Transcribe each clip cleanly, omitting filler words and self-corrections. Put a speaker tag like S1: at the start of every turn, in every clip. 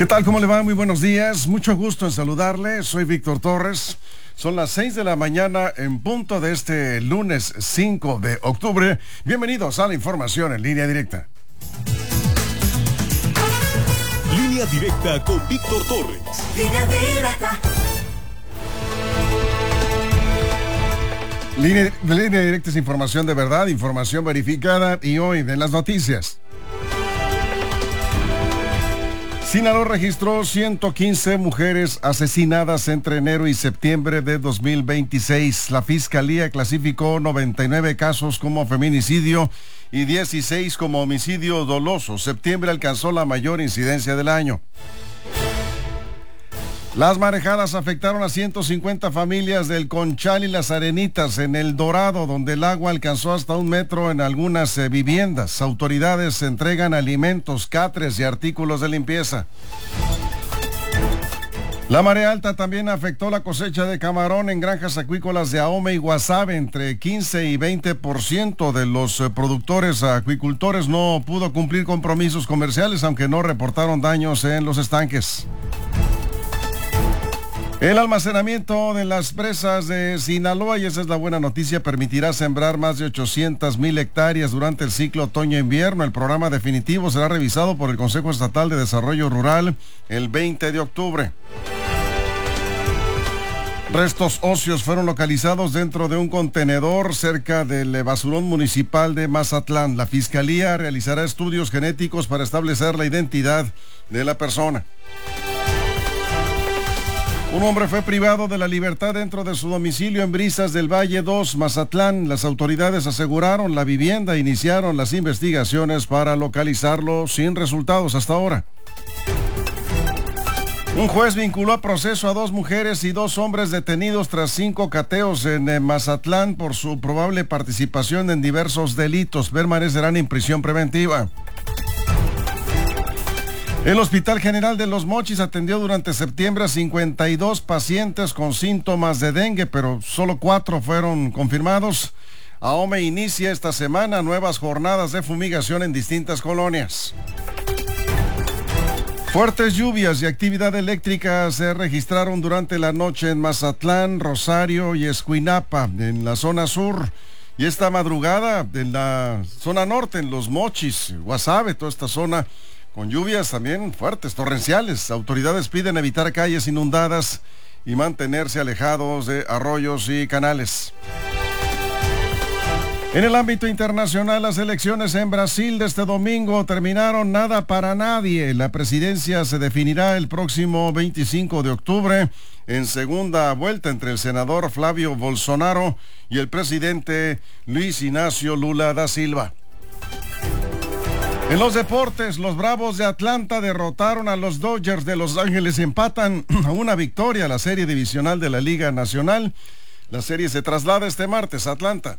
S1: ¿Qué tal? ¿Cómo le va? Muy buenos días. Mucho gusto en saludarle. Soy Víctor Torres. Son las 6 de la mañana en punto de este lunes 5 de octubre. Bienvenidos a la información en línea directa.
S2: Línea directa con Víctor Torres.
S3: Línea directa.
S1: Línea directa es información de verdad, información verificada y hoy de las noticias. Sinaloa registró 115 mujeres asesinadas entre enero y septiembre de 2026. La Fiscalía clasificó 99 casos como feminicidio y 16 como homicidio doloso. Septiembre alcanzó la mayor incidencia del año. Las marejadas afectaron a 150 familias del Conchal y Las Arenitas en El Dorado, donde el agua alcanzó hasta 1 metro en algunas viviendas. Autoridades entregan alimentos, catres y artículos de limpieza. La marea alta también afectó la cosecha de camarón en granjas acuícolas de Ahome y Guasave. Entre 15 y 20% de los productores acuicultores no pudo cumplir compromisos comerciales, aunque no reportaron daños en los estanques. El almacenamiento de las presas de Sinaloa, y esa es la buena noticia, permitirá sembrar más de 800,000 hectáreas durante el ciclo otoño-invierno. El programa definitivo será revisado por el Consejo Estatal de Desarrollo Rural el 20 de octubre. Restos óseos fueron localizados dentro de un contenedor cerca del basurón municipal de Mazatlán. La Fiscalía realizará estudios genéticos para establecer la identidad de la persona. Un hombre fue privado de la libertad dentro de su domicilio en Brisas del Valle 2, Mazatlán. Las autoridades aseguraron la vivienda e iniciaron las investigaciones para localizarlo sin resultados hasta ahora. Un juez vinculó a proceso a 2 mujeres y 2 hombres detenidos tras 5 cateos en Mazatlán por su probable participación en diversos delitos. Permanecerán en prisión preventiva. El Hospital General de Los Mochis atendió durante septiembre a 52 pacientes con síntomas de dengue, pero solo 4 fueron confirmados. Ahome inicia esta semana nuevas jornadas de fumigación en distintas colonias. Fuertes lluvias y actividad eléctrica se registraron durante la noche en Mazatlán, Rosario y Escuinapa, en la zona sur. Y esta madrugada en la zona norte, en Los Mochis, Guasave, toda esta zona, con lluvias también fuertes, torrenciales. Autoridades piden evitar calles inundadas y mantenerse alejados de arroyos y canales. En el ámbito internacional, las elecciones en Brasil de este domingo terminaron nada para nadie. La presidencia se definirá el próximo 25 de octubre en segunda vuelta entre el senador Flávio Bolsonaro y el presidente Luis Inácio Lula da Silva. En los deportes, los Bravos de Atlanta derrotaron a los Dodgers de Los Ángeles y empatan a una victoria a la serie divisional de la Liga Nacional. La serie se traslada este martes a Atlanta.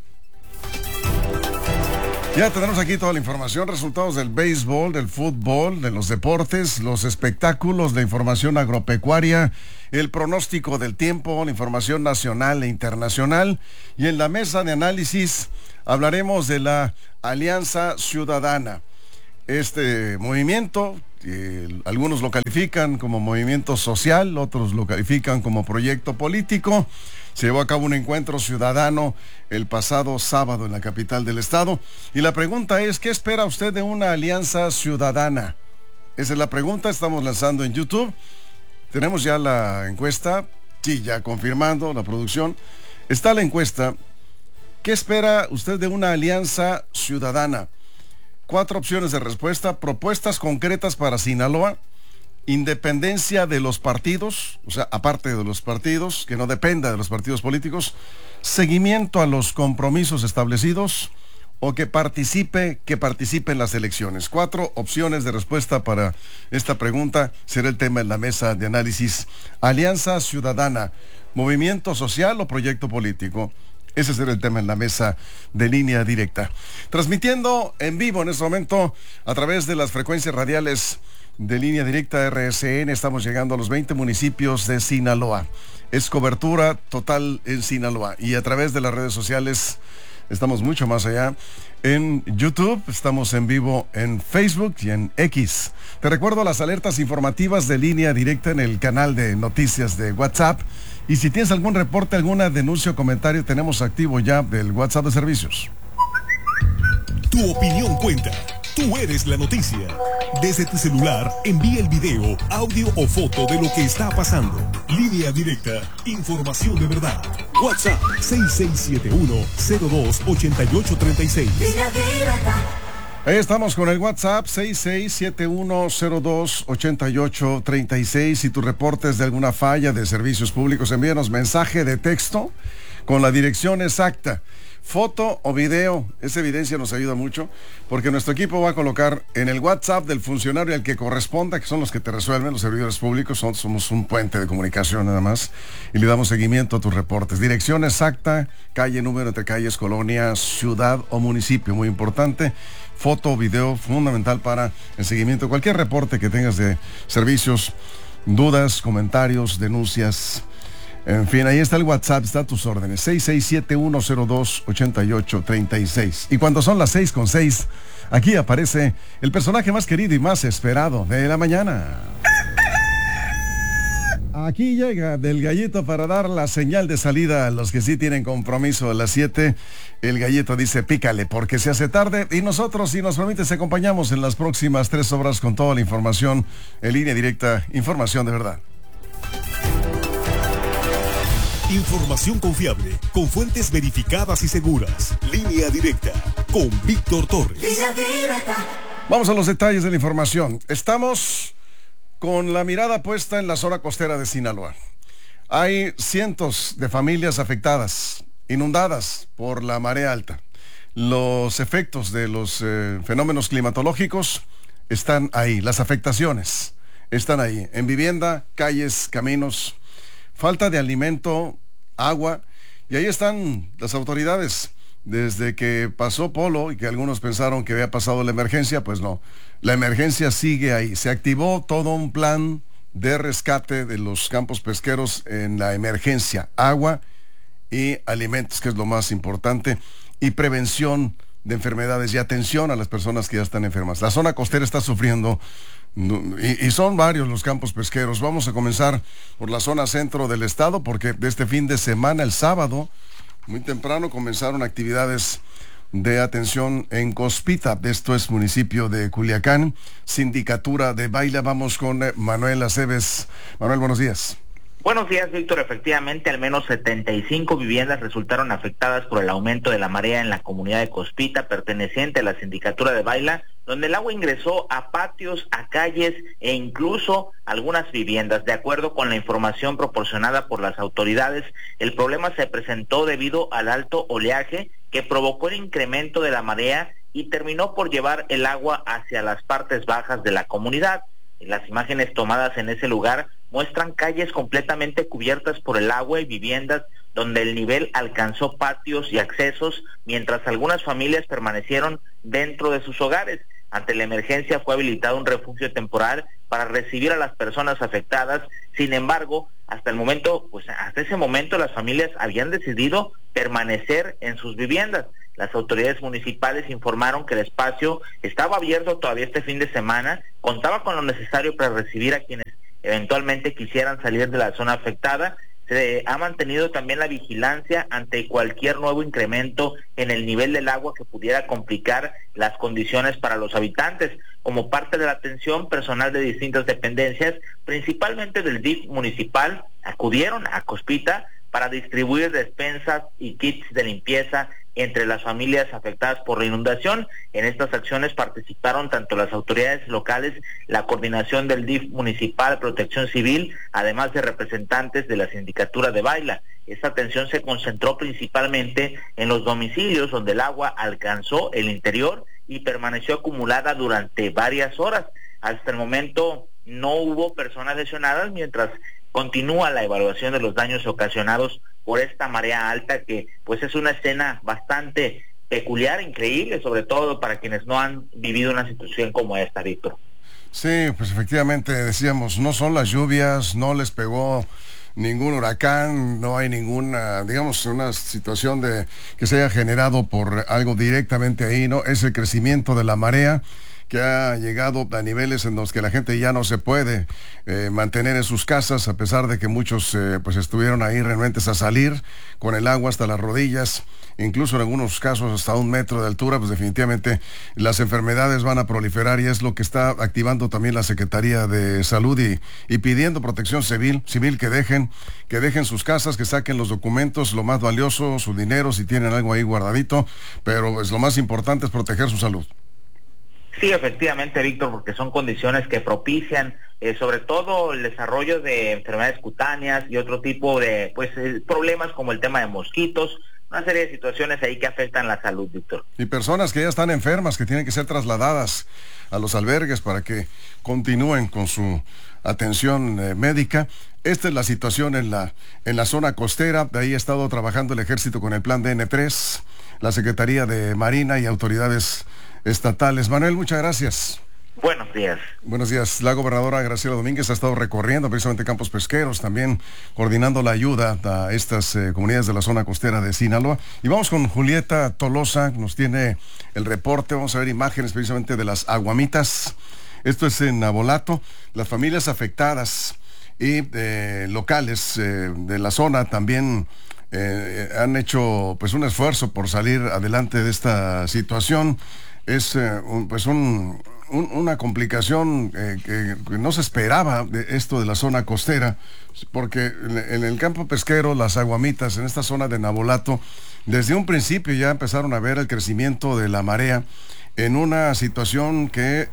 S1: Ya tenemos aquí toda la información, resultados del béisbol, del fútbol, de los deportes, los espectáculos, la información agropecuaria, el pronóstico del tiempo, la información nacional e internacional. Y en la mesa de análisis hablaremos de la Alianza Ciudadana. Este movimiento, algunos lo califican como movimiento social, otros lo califican como proyecto político. Se llevó a cabo un encuentro ciudadano el pasado sábado en la capital del estado. Y la pregunta es, ¿qué espera usted de una alianza ciudadana? Esa es la pregunta, estamos lanzando en YouTube. Tenemos ya la encuesta, sí, ya confirmando la producción. Está la encuesta. ¿Qué espera usted de una alianza ciudadana? 4 opciones de respuesta: propuestas concretas para Sinaloa, independencia de los partidos, o sea, aparte de los partidos, que no dependa de los partidos políticos, seguimiento a los compromisos establecidos, o que participe en las elecciones. 4 opciones de respuesta para esta pregunta. Será el tema en la mesa de análisis. Alianza Ciudadana, movimiento social o proyecto político. Ese será el tema en la mesa de línea directa. Transmitiendo en vivo en este momento a través de las frecuencias radiales de línea directa RSN. Estamos llegando a los 20 municipios de Sinaloa. Es cobertura total en Sinaloa. Y a través de las redes sociales estamos mucho más allá. En YouTube, estamos en vivo en Facebook y en X. Te recuerdo las alertas informativas de Línea Directa en el canal de noticias de WhatsApp. Y si tienes algún reporte, alguna denuncia o comentario, tenemos activo ya del WhatsApp de servicios.
S2: Tu opinión cuenta. Tú eres la noticia. Desde tu celular, envía el video, audio o foto de lo que está pasando. Línea Directa, información de verdad. WhatsApp 6671-028836.
S1: Ahí estamos con el WhatsApp 6671028836. Y tus reportes de alguna falla de servicios públicos, envíanos mensaje de texto con la dirección exacta. Foto o video, esa evidencia nos ayuda mucho, porque nuestro equipo va a colocar en el WhatsApp del funcionario al que corresponda, que son los que te resuelven, los servidores públicos, somos un puente de comunicación nada más, y le damos seguimiento a tus reportes. Dirección exacta, calle, número entre calles, colonia, ciudad o municipio, muy importante. Foto o video, fundamental para el seguimiento. Cualquier reporte que tengas de servicios, dudas, comentarios, denuncias. En fin, ahí está el WhatsApp, está a tus órdenes, 6671028836. Y cuando son las 6:06, aquí aparece el personaje más querido y más esperado de la mañana. Aquí llega Del Gallito para dar la señal de salida a los que sí tienen compromiso a las 7. El Gallito dice, pícale porque se hace tarde, y nosotros, si nos permite, te acompañamos en las próximas 3 horas con toda la información en Línea Directa, información de verdad.
S2: Información confiable, con fuentes verificadas y seguras. Línea Directa, con Víctor Torres.
S3: Línea Directa.
S1: Vamos a los detalles de la información. Estamos con la mirada puesta en la zona costera de Sinaloa. Hay cientos de familias afectadas, inundadas por la marea alta. Los efectos de los fenómenos climatológicos están ahí, las afectaciones están ahí, en vivienda, calles, caminos, falta de alimento, agua, y ahí están las autoridades. Desde que pasó Polo y que algunos pensaron que había pasado la emergencia, pues no, la emergencia sigue ahí. Se activó todo un plan de rescate de los campos pesqueros en la emergencia, agua y alimentos, que es lo más importante, y prevención de enfermedades y atención a las personas que ya están enfermas. La zona costera está sufriendo, y son varios los campos pesqueros. Vamos a comenzar por la zona centro del estado, porque de este fin de semana, el sábado, muy temprano, comenzaron actividades de atención en Cospita. Esto es municipio de Culiacán, sindicatura de baile. Vamos con Manuel Aceves. Manuel, buenos días.
S4: Buenos días, Víctor. Efectivamente, al menos 75 viviendas resultaron afectadas por el aumento de la marea en la comunidad de Cospita, perteneciente a la sindicatura de Baila, donde el agua ingresó a patios, a calles e incluso algunas viviendas. De acuerdo con la información proporcionada por las autoridades, el problema se presentó debido al alto oleaje que provocó el incremento de la marea y terminó por llevar el agua hacia las partes bajas de la comunidad. Las imágenes tomadas en ese lugar muestran calles completamente cubiertas por el agua y viviendas donde el nivel alcanzó patios y accesos, mientras algunas familias permanecieron dentro de sus hogares. Ante la emergencia fue habilitado un refugio temporal para recibir a las personas afectadas. Sin embargo, hasta ese momento las familias habían decidido permanecer en sus viviendas. Las autoridades municipales informaron que el espacio estaba abierto todavía este fin de semana, contaba con lo necesario para recibir a quienes eventualmente quisieran salir de la zona afectada. Se ha mantenido también la vigilancia ante cualquier nuevo incremento en el nivel del agua que pudiera complicar las condiciones para los habitantes. Como parte de la atención, personal de distintas dependencias, principalmente del DIF municipal, acudieron a Cospita para distribuir despensas y kits de limpieza entre las familias afectadas por la inundación. En estas acciones participaron tanto las autoridades locales, la coordinación del DIF municipal, Protección Civil, además de representantes de la sindicatura de Baila. Esta atención se concentró principalmente en los domicilios donde el agua alcanzó el interior y permaneció acumulada durante varias horas. Hasta el momento no hubo personas lesionadas, mientras continúa la evaluación de los daños ocasionados por esta marea alta, que pues es una escena bastante peculiar, increíble, sobre todo para quienes no han vivido una situación como esta, Víctor.
S1: Sí, pues efectivamente decíamos, no son las lluvias, no les pegó ningún huracán, no hay ninguna, digamos, una situación de que se haya generado por algo directamente ahí, ¿no? Es el crecimiento de la marea que ha llegado a niveles en los que la gente ya no se puede mantener en sus casas, a pesar de que muchos pues estuvieron ahí realmente a salir con el agua hasta las rodillas, incluso en algunos casos hasta 1 metro de altura. Pues definitivamente las enfermedades van a proliferar, y es lo que está activando también la Secretaría de Salud y pidiendo Protección Civil que dejen sus casas, que saquen los documentos, lo más valioso, su dinero, si tienen algo ahí guardadito, pero pues lo más importante es proteger su salud.
S4: Sí, efectivamente, Víctor, porque son condiciones que propician sobre todo el desarrollo de enfermedades cutáneas y otro tipo de problemas como el tema de mosquitos, una serie de situaciones ahí que afectan la salud, Víctor.
S1: Y personas que ya están enfermas, que tienen que ser trasladadas a los albergues para que continúen con su atención médica. Esta es la situación en la zona costera. De ahí ha estado trabajando el ejército con el plan DN3, la Secretaría de Marina y autoridades estatales. Manuel, muchas gracias.
S4: Buenos días.
S1: Buenos días. La gobernadora Graciela Domínguez ha estado recorriendo precisamente campos pesqueros, también coordinando la ayuda a estas comunidades de la zona costera de Sinaloa. Y vamos con Julieta Tolosa, nos tiene el reporte. Vamos a ver imágenes precisamente de las aguamitas. Esto es en Navolato. Las familias afectadas y locales de la zona también han hecho pues un esfuerzo por salir adelante de esta situación. Es una complicación que no se esperaba de esto de la zona costera, porque en el campo pesquero, las aguamitas, en esta zona de Navolato, desde un principio ya empezaron a ver el crecimiento de la marea en una situación que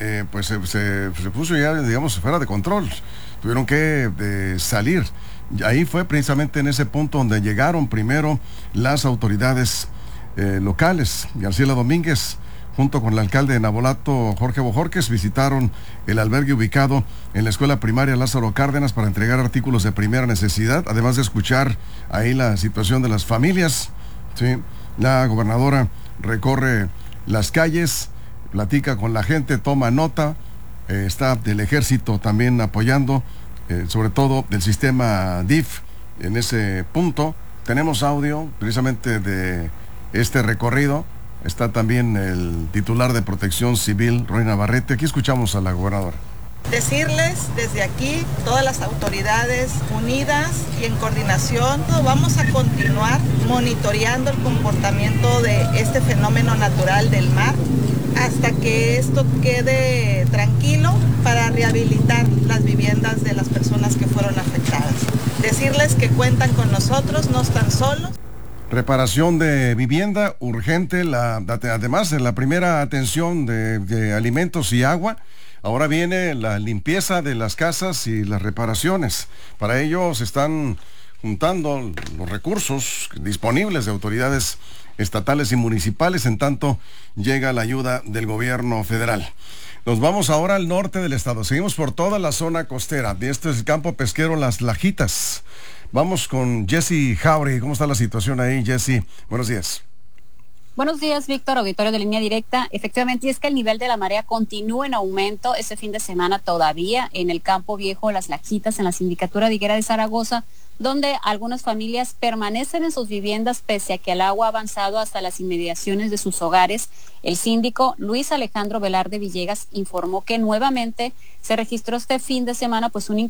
S1: se puso ya, digamos, fuera de control. Tuvieron que salir. Ahí fue precisamente en ese punto donde llegaron primero las autoridades locales. Graciela Domínguez, junto con el alcalde de Navolato, Jorge Bojorquez, visitaron el albergue ubicado en la escuela primaria Lázaro Cárdenas para entregar artículos de primera necesidad, además de escuchar ahí la situación de las familias. Sí, la gobernadora recorre las calles, platica con la gente, toma nota, está el ejército también apoyando, sobre todo del sistema DIF en ese punto. Tenemos audio precisamente de este recorrido. Está también el titular de Protección Civil, Roy Navarrete. Aquí escuchamos a la gobernadora.
S3: Decirles desde aquí, todas las autoridades unidas y en coordinación, vamos a continuar monitoreando el comportamiento de este fenómeno natural del mar hasta que esto quede tranquilo para rehabilitar las viviendas de las personas que fueron afectadas. Decirles que cuentan con nosotros, no están solos.
S1: Reparación de vivienda urgente, además de la primera atención de alimentos y agua. Ahora viene la limpieza de las casas y las reparaciones. Para ello se están juntando los recursos disponibles de autoridades estatales y municipales, en tanto llega la ayuda del gobierno federal. Nos vamos ahora al norte del estado. Seguimos por toda la zona costera. Este es el campo pesquero Las Lajitas. Vamos con Jessy Jauregui. ¿Cómo está la situación ahí, Jessy? Buenos días.
S5: Buenos días, Víctor, auditorio de Línea Directa. Efectivamente, y es que el nivel de la marea continúa en aumento este fin de semana todavía en el campo viejo Las Lajitas, en la sindicatura de Higuera de Zaragoza, donde algunas familias permanecen en sus viviendas pese a que el agua ha avanzado hasta las inmediaciones de sus hogares. El síndico Luis Alejandro Velarde Villegas informó que nuevamente se registró este fin de semana un